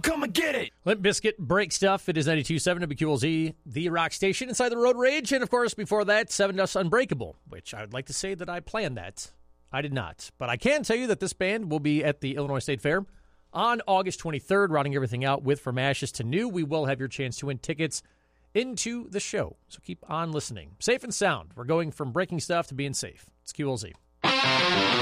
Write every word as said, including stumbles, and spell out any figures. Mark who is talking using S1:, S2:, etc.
S1: come and get it.
S2: Limp Bizkit, Break Stuff. It is ninety-two point seven W Q L Z, the rock station inside the Road Rage. And, of course, before that, Seven Dust Unbreakable, which I would like to say that I planned that. I did not. But I can tell you that this band will be at the Illinois State Fair on August twenty-third, rounding everything out with From Ashes to New. We will have your chance to win tickets into the show. So keep on listening. Safe and sound. We're going from breaking stuff to being safe. It's Q L Z.